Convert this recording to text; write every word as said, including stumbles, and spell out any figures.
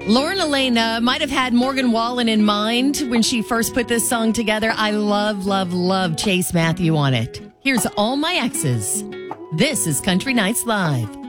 Lauren Elena might have had Morgan Wallen in mind when she first put this song together. I love, love, love Chase Matthew on it. Here's All My Exes. This is Country Nights Live.